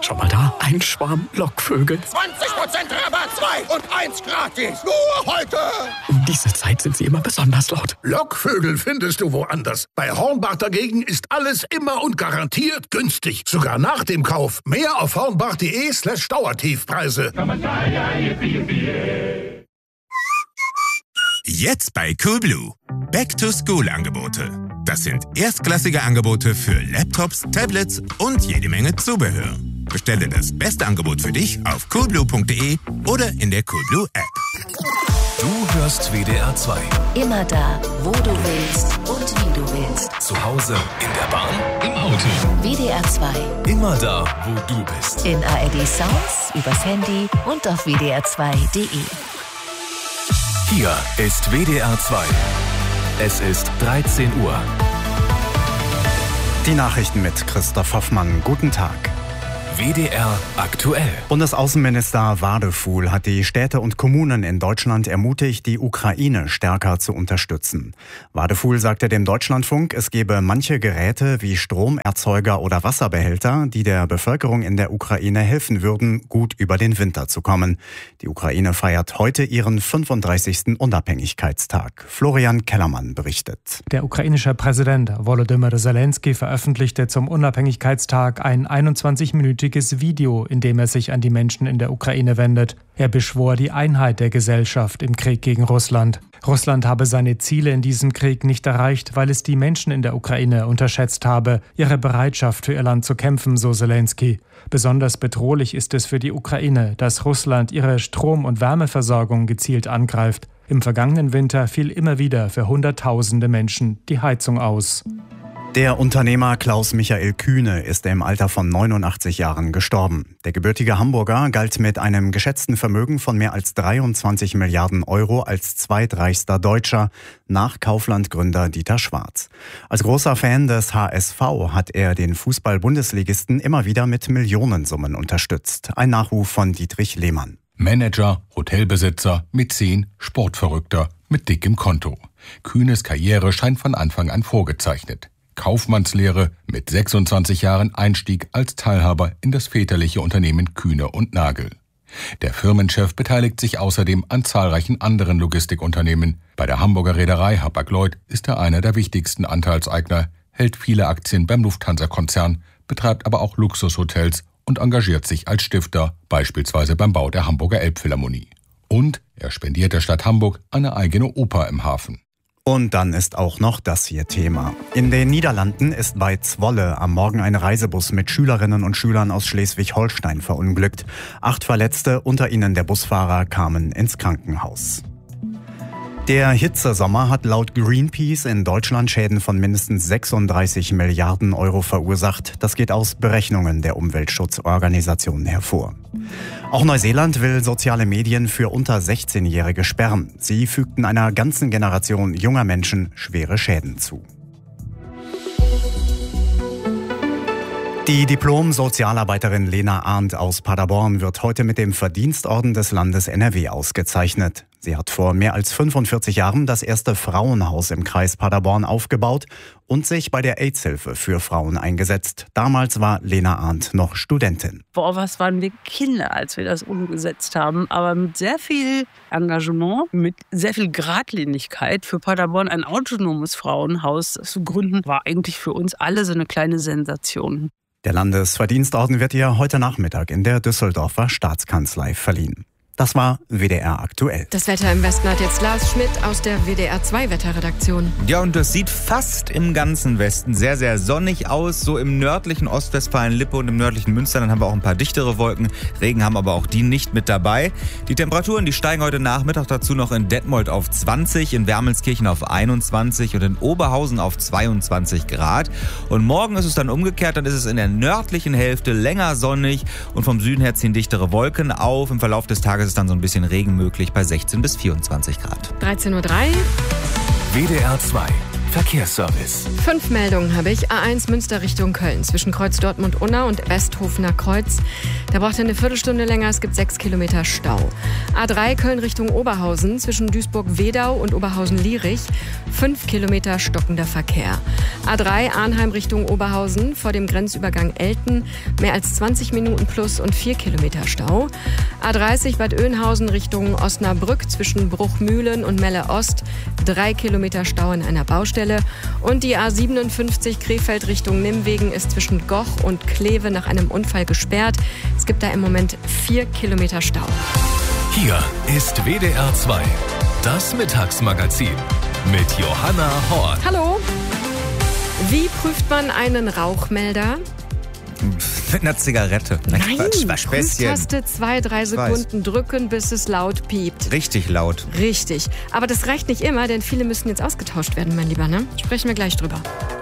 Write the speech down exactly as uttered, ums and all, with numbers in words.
Schon mal da? Ein Schwarm Lockvögel. zwanzig Prozent Rabatt, zwei und eins gratis. Nur heute. Um diese Zeit sind sie immer besonders laut. Lockvögel findest du woanders. Bei Hornbach dagegen ist alles immer und garantiert günstig. Sogar nach dem Kauf. Mehr auf hornbach.de slash Dauertiefpreise. Jetzt bei Coolblue. Back-to-School-Angebote. Das sind erstklassige Angebote für Laptops, Tablets und jede Menge Zubehör. Bestelle das beste Angebot für dich auf coolblue punkt de oder in der Coolblue App. Du hörst W D R zwei. Immer da, wo du willst und wie du willst. Zu Hause, in der Bahn, im Auto. W D R zwei. Immer da, wo du bist. In A R D Sounds, übers Handy und auf w d r zwei punkt de. Hier ist W D R zwei. Es ist dreizehn Uhr. Die Nachrichten mit Christoph Hoffmann. Guten Tag. W D R aktuell. Bundesaußenminister Wadefuhl hat die Städte und Kommunen in Deutschland ermutigt, die Ukraine stärker zu unterstützen. Wadefuhl sagte dem Deutschlandfunk, es gebe manche Geräte wie Stromerzeuger oder Wasserbehälter, die der Bevölkerung in der Ukraine helfen würden, gut über den Winter zu kommen. Die Ukraine feiert heute ihren fünfunddreißigsten Unabhängigkeitstag. Florian Kellermann berichtet. Der ukrainische Präsident Volodymyr Zelensky veröffentlichte zum Unabhängigkeitstag ein einundzwanzig-minütiges Video, in dem er sich an die Menschen in der Ukraine wendet. Er beschwor die Einheit der Gesellschaft im Krieg gegen Russland. Russland habe seine Ziele in diesem Krieg nicht erreicht, weil es die Menschen in der Ukraine unterschätzt habe, ihre Bereitschaft für ihr Land zu kämpfen, so Zelensky. Besonders bedrohlich ist es für die Ukraine, dass Russland ihre Strom- und Wärmeversorgung gezielt angreift. Im vergangenen Winter fiel immer wieder für Hunderttausende Menschen die Heizung aus. Der Unternehmer Klaus-Michael Kühne ist im Alter von neunundachtzig Jahren gestorben. Der gebürtige Hamburger galt mit einem geschätzten Vermögen von mehr als dreiundzwanzig Milliarden Euro als zweitreichster Deutscher nach Kaufland-Gründer Dieter Schwarz. Als großer Fan des H S V hat er den Fußball-Bundesligisten immer wieder mit Millionensummen unterstützt. Ein Nachruf von Dietrich Lehmann. Manager, Hotelbesitzer, Mäzen, Sportverrückter mit dickem Konto. Kühnes Karriere scheint von Anfang an vorgezeichnet. Kaufmannslehre, mit sechsundzwanzig Jahren Einstieg als Teilhaber in das väterliche Unternehmen Kühne und Nagel. Der Firmenchef beteiligt sich außerdem an zahlreichen anderen Logistikunternehmen. Bei der Hamburger Reederei Hapag-Lloyd ist er einer der wichtigsten Anteilseigner, hält viele Aktien beim Lufthansa-Konzern, betreibt aber auch Luxushotels und engagiert sich als Stifter, beispielsweise beim Bau der Hamburger Elbphilharmonie. Und er spendiert der Stadt Hamburg eine eigene Oper im Hafen. Und dann ist auch noch das hier Thema. In den Niederlanden ist bei Zwolle am Morgen ein Reisebus mit Schülerinnen und Schülern aus Schleswig-Holstein verunglückt. Acht Verletzte, unter ihnen der Busfahrer, kamen ins Krankenhaus. Der Hitzesommer hat laut Greenpeace in Deutschland Schäden von mindestens sechsunddreißig Milliarden Euro verursacht. Das geht aus Berechnungen der Umweltschutzorganisationen hervor. Auch Neuseeland will soziale Medien für unter sechzehnjährige sperren. Sie fügten einer ganzen Generation junger Menschen schwere Schäden zu. Die Diplom-Sozialarbeiterin Lena Arndt aus Paderborn wird heute mit dem Verdienstorden des Landes N R W ausgezeichnet. Sie hat vor mehr als fünfundvierzig Jahren das erste Frauenhaus im Kreis Paderborn aufgebaut und sich bei der AIDS-Hilfe für Frauen eingesetzt. Damals war Lena Arndt noch Studentin. Boah, was waren wir Kinder, als wir das umgesetzt haben. Aber mit sehr viel Engagement, mit sehr viel Geradlinigkeit für Paderborn ein autonomes Frauenhaus zu gründen, war eigentlich für uns alle so eine kleine Sensation. Der Landesverdienstorden wird ihr heute Nachmittag in der Düsseldorfer Staatskanzlei verliehen. Das war W D R aktuell. Das Wetter im Westen hat jetzt Lars Schmidt aus der W D R zwei Wetterredaktion. Ja, und das sieht fast im ganzen Westen sehr, sehr sonnig aus. So im nördlichen Ostwestfalen-Lippe und im nördlichen Münster. Dann haben wir auch ein paar dichtere Wolken. Regen haben aber auch die nicht mit dabei. Die Temperaturen, die steigen heute Nachmittag dazu noch in Detmold auf zwanzig, in Wermelskirchen auf einundzwanzig und in Oberhausen auf zweiundzwanzig Grad. Und morgen ist es dann umgekehrt. Dann ist es in der nördlichen Hälfte länger sonnig und vom Süden her ziehen dichtere Wolken auf. Im Verlauf des Tages ist dann so ein bisschen Regen möglich bei sechzehn bis vierundzwanzig Grad. dreizehn Uhr drei. W D R zwei Verkehrsservice. Fünf Meldungen habe ich. A eins Münster Richtung Köln zwischen Kreuz Dortmund-Unna und Westhofener Kreuz. Da braucht ihr eine Viertelstunde länger, es gibt sechs Kilometer Stau. A drei Köln Richtung Oberhausen zwischen Duisburg-Wedau und Oberhausen-Lierich, fünf Kilometer stockender Verkehr. A drei Arnheim Richtung Oberhausen vor dem Grenzübergang Elten, mehr als zwanzig Minuten plus und vier Kilometer Stau. A dreißig Bad Oeynhausen Richtung Osnabrück zwischen Bruchmühlen und Melle Ost, drei Kilometer Stau in einer Baustelle. Und die A siebenundfünfzig Krefeld Richtung Nimwegen ist zwischen Goch und Kleve nach einem Unfall gesperrt. Es gibt da im Moment vier Kilometer Stau. Hier ist W D R zwei, das Mittagsmagazin mit Johanna Hort. Hallo. Wie prüft man einen Rauchmelder? Mit einer Zigarette. Nein, Quatsch, Prüftaste zwei, drei Sekunden drücken, bis es laut piept. Richtig laut. Richtig. Aber das reicht nicht immer, denn viele müssen jetzt ausgetauscht werden, mein Lieber. Ne? Sprechen wir gleich drüber.